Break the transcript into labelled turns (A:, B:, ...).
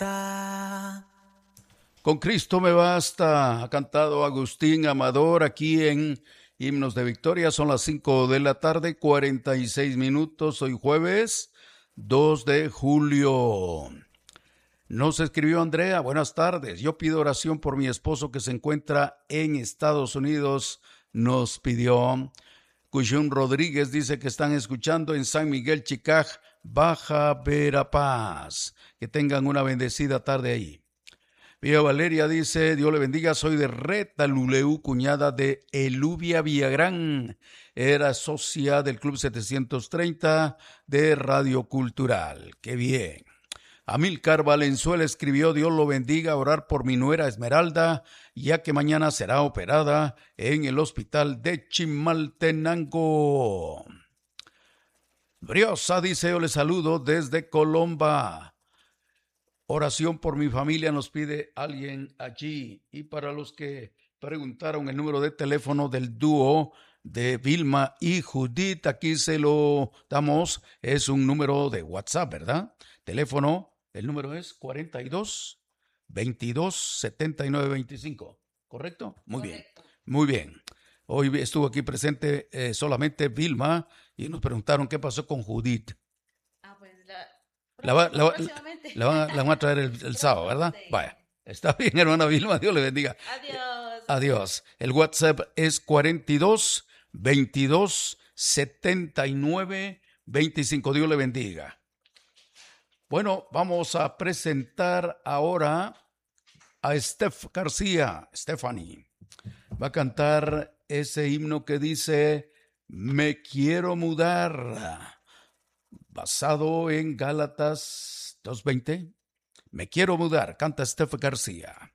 A: basta.
B: Con Cristo me basta, ha cantado Agustín Amador aquí en Himnos de Victoria. Son las 5 de la tarde, 46 minutos, hoy jueves 2 de julio. Nos escribió Andrea, buenas tardes, yo pido oración por mi esposo que se encuentra en Estados Unidos, nos pidió. Cuyún Rodríguez dice que están escuchando en San Miguel Chicaj, Baja Verapaz. Que tengan una bendecida tarde ahí. Vía Valeria dice, Dios le bendiga, soy de Retaluleu, cuñada de Elubia Villagrán. Era socia del Club 730 de Radio Cultural. ¡Qué bien! Amílcar Valenzuela escribió, Dios lo bendiga, orar por mi nuera Esmeralda, ya que mañana será operada en el hospital de Chimaltenango. Briosa dice, yo le saludo desde Colomba. Oración por mi familia nos pide alguien allí. Y para los que preguntaron el número de teléfono del dúo de Vilma y Judith, aquí se lo damos. Es un número de WhatsApp, ¿verdad? Teléfono, el número es 42 22 79 25. ¿Correcto? Muy bien, muy bien. Hoy estuvo aquí presente solamente Vilma y nos preguntaron qué pasó con Judith. La van a traer el sábado, ¿verdad? Vaya, está bien, hermana Vilma, Dios le bendiga.
C: Adiós.
B: Adiós. El WhatsApp es 42 22 79 25. Dios le bendiga. Bueno, vamos a presentar ahora a Stephanie. Va a cantar ese himno que dice, me quiero mudar. Basado en Gálatas 2:20. Me quiero mudar, canta Steph García.